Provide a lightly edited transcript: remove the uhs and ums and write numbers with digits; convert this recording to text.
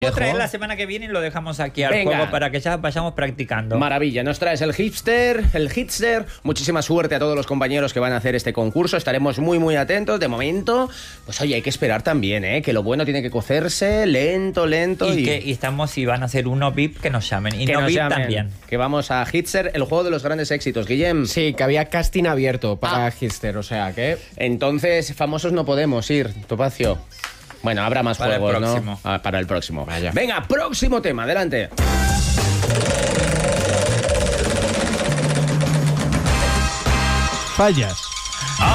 Lo traer la semana que viene y lo dejamos aquí al Venga. juego para que ya vayamos practicando. Maravilla, nos traes el hipster. Muchísima suerte a todos los compañeros que van a hacer este concurso. Estaremos muy atentos. De momento, pues oye, hay que esperar también, ¿eh? Que lo bueno tiene que cocerse lento. Y van a hacer uno VIP que nos llamen. Y que no nos VIP llamen, también. Que vamos a Hitster, el juego de los grandes éxitos. Guillem. Sí, que había casting abierto para Hitster, o sea que... Entonces, famosos no podemos ir, Topacio. Bueno, habrá más Para el juegos, ¿no? próximo. Para el próximo. Vaya. Venga, próximo tema, adelante. Fallas.